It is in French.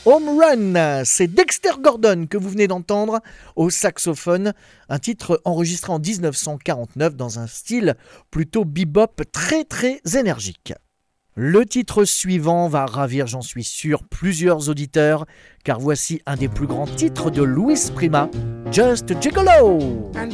Home Run, c'est Dexter Gordon que vous venez d'entendre au saxophone, un titre enregistré en 1949 dans un style plutôt bebop très très énergique. Le titre suivant va ravir, j'en suis sûr, plusieurs auditeurs, car voici un des plus grands titres de Louis Prima, Just Gigolo. And